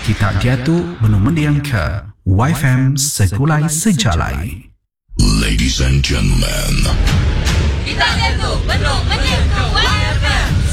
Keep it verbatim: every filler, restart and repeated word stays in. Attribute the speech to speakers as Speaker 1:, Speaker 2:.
Speaker 1: Kita jatuh menu mendiang ke Y F M Sekulai Sejalai.
Speaker 2: Ladies and gentlemen,
Speaker 3: kita jatuh menu mendiang ke